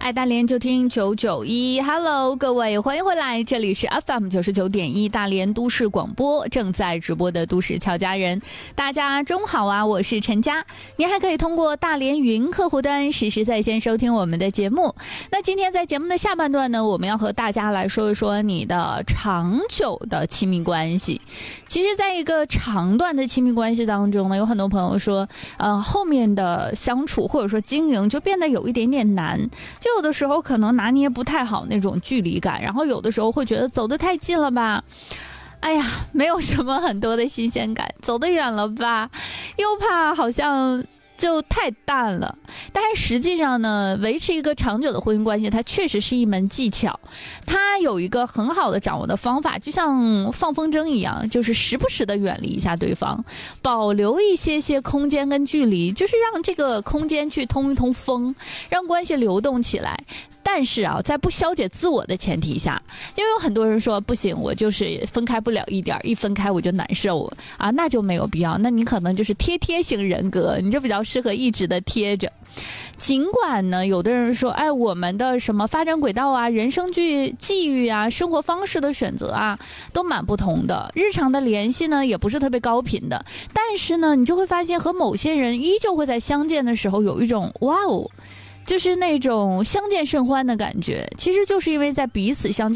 爱大连就听991 ，Hello， 各位欢迎回来，这里是 FM 99.1大连都市广播，正在直播的都市俏佳人，大家中午好啊，我是陈佳，您还可以通过大连云客户端实时在线收听我们的节目。那今天在节目的下半段呢，我们要和大家来说一说你的长久的亲密关系。其实在一个长段的亲密关系当中呢，有很多朋友说后面的相处或者说经营就变得有一点点难，就有的时候可能拿捏不太好那种距离感，然后有的时候会觉得走得太近了吧，哎呀没有什么很多的新鲜感，走得远了吧又怕好像就太淡了。但是实际上呢，维持一个长久的婚姻关系，它确实是一门技巧，它有一个很好的掌握的方法，就像放风筝一样，就是时不时的远离一下对方，保留一些空间跟距离，就是让这个空间去通一通风，让关系流动起来。但是啊，在不消解自我的前提下，因为有很多人说不行，我就是分开不了一点，一分开我就难受啊，那就没有必要。那你可能就是贴型人格，你就比较适合一直的贴着。尽管呢，有的人说，哎，我们的什么发展轨道啊、人生际遇啊、生活方式的选择啊，都蛮不同的。日常的联系呢，也不是特别高频的。但是呢，你就会发现和某些人依旧会在相见的时候有一种哇哦，就是那种相见甚欢的感觉。其实就是因为在彼此相见